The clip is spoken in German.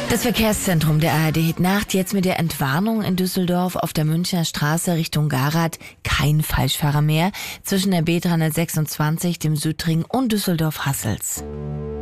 Das Verkehrszentrum der ARD hat Nacht jetzt mit der Entwarnung in Düsseldorf auf der Münchner Straße Richtung Garath kein Falschfahrer mehr zwischen der B326, dem Südring und Düsseldorf-Hassels.